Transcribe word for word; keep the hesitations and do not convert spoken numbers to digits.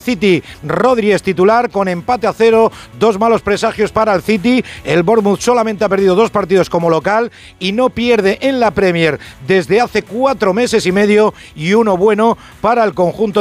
City, Rodri es titular con empate a cero, dos malos presagios para el City. El Bournemouth solamente ha perdido dos partidos como local y no pierde en la Premier desde hace cuatro meses y medio, y uno bueno para el conjunto